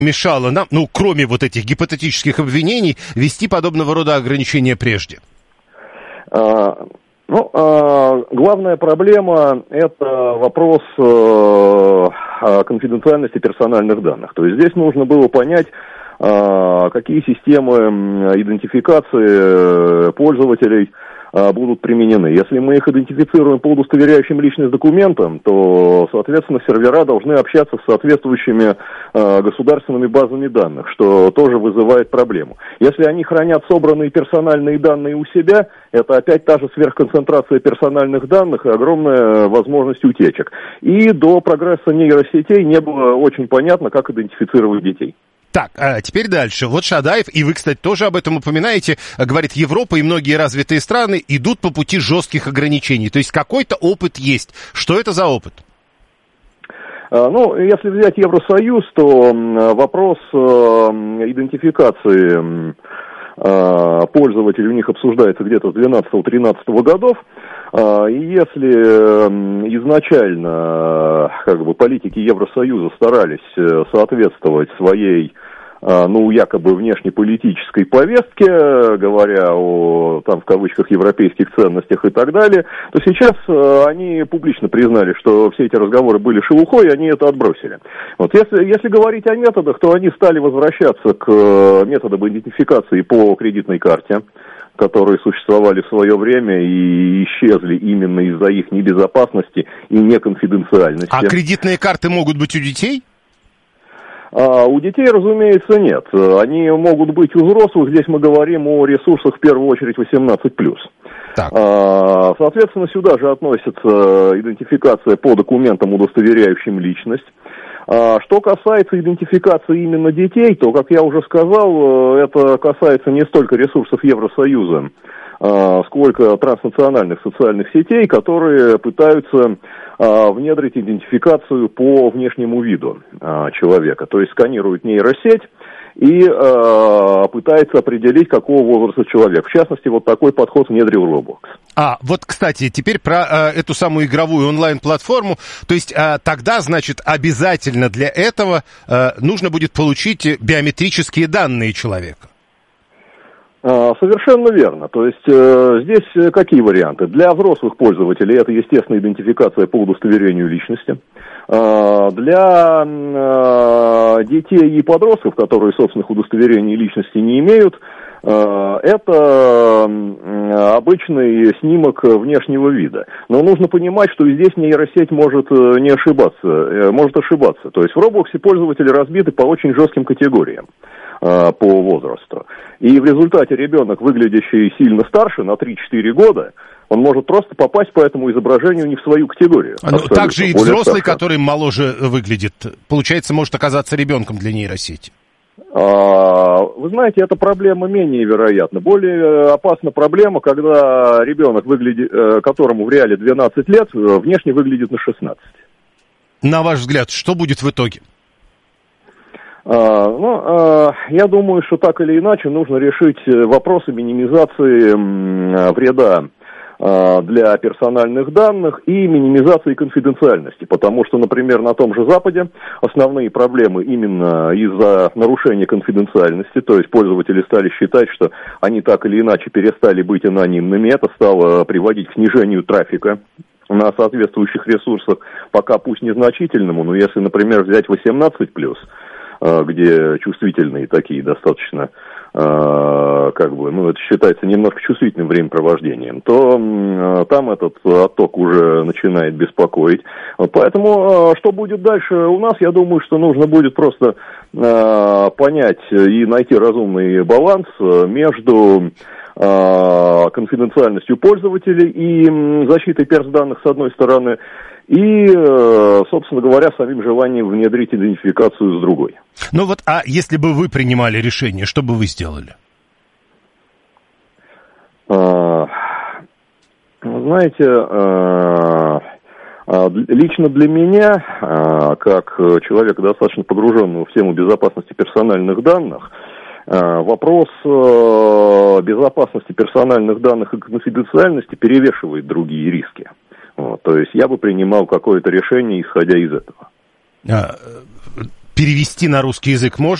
мешало нам, ну, кроме вот этих гипотетических обвинений, вести подобного рода ограничения прежде? Главная проблема – это вопрос конфиденциальности персональных данных. То есть здесь нужно было понять, какие системы идентификации пользователей будут применены. Если мы их идентифицируем по удостоверяющим личность документам, то, соответственно, сервера должны общаться с соответствующими государственными базами данных, что тоже вызывает проблему. Если они хранят собранные персональные данные у себя, это опять та же сверхконцентрация персональных данных и огромная возможность утечек. И до прогресса нейросетей не было очень понятно, как идентифицировать детей. Так, а теперь дальше. Вот Шадаев, и вы, кстати, тоже об этом упоминаете, говорит, Европа и многие развитые страны идут по пути жестких ограничений. То есть какой-то опыт есть. Что это за опыт? Если взять Евросоюз, то вопрос идентификации пользователей у них обсуждается где-то с 12-13 годов. И если изначально политики Евросоюза старались соответствовать своей, якобы внешнеполитической повестке, говоря о, там, в кавычках, европейских ценностях и так далее, то сейчас они публично признали, что все эти разговоры были шелухой, и они это отбросили. Вот если говорить о методах, то они стали возвращаться к методам идентификации по кредитной карте, которые существовали в свое время и исчезли именно из-за их небезопасности и неконфиденциальности. А кредитные карты могут быть у детей? У детей, разумеется, нет. Они могут быть у взрослых. Здесь мы говорим о ресурсах, в первую очередь, 18+. Так. Соответственно, сюда же относится идентификация по документам, удостоверяющим личность. Что касается идентификации именно детей, то, как я уже сказал, это касается не столько ресурсов Евросоюза, сколько транснациональных социальных сетей, которые пытаются внедрить идентификацию по внешнему виду человека. То есть сканируют нейросеть и пытается определить, какого возраста человек. В частности, вот такой подход внедрил Roblox. Вот, кстати, теперь про эту самую игровую онлайн-платформу. То есть тогда, значит, обязательно для этого нужно будет получить биометрические данные человека. Совершенно верно. То есть здесь какие варианты? Для взрослых пользователей это, естественно, идентификация по удостоверению личности. Для детей и подростков, которые собственных удостоверений личности не имеют, это обычный снимок внешнего вида. Но нужно понимать, что здесь нейросеть может не ошибаться, может ошибаться. То есть в Roblox пользователи разбиты по очень жестким категориям по возрасту. И в результате ребенок, выглядящий сильно старше, на 3-4 года, он может просто попасть по эту изображению не в свою категорию. Также и взрослый, который моложе выглядит, получается, может оказаться ребенком для нейросети. Вы знаете, эта проблема менее вероятна. Более опасна проблема, когда ребенок, которому в реале 12 лет, внешне выглядит на 16. На ваш взгляд, что будет в итоге? Я думаю, что так или иначе нужно решить вопросы минимизации вреда для персональных данных и минимизации конфиденциальности, потому что, например, на том же Западе основные проблемы именно из-за нарушения конфиденциальности, то есть пользователи стали считать, что они так или иначе перестали быть анонимными, это стало приводить к снижению трафика на соответствующих ресурсах, пока пусть незначительному, но если, например, взять 18+, где чувствительные такие достаточно, это считается немножко чувствительным времяпровождением, то там этот отток уже начинает беспокоить. Поэтому, что будет дальше у нас, я думаю, что нужно будет просто понять и найти разумный баланс между конфиденциальностью пользователей и защитой персданных с одной стороны, и, собственно говоря, самим желанием внедрить идентификацию с другой. А если бы вы принимали решение, что бы вы сделали? Знаете, лично для меня, как человека, достаточно погруженного в тему безопасности персональных данных, вопрос безопасности персональных данных и конфиденциальности перевешивает другие риски. То есть я бы принимал какое-то решение, исходя из этого. перевести на русский язык можно?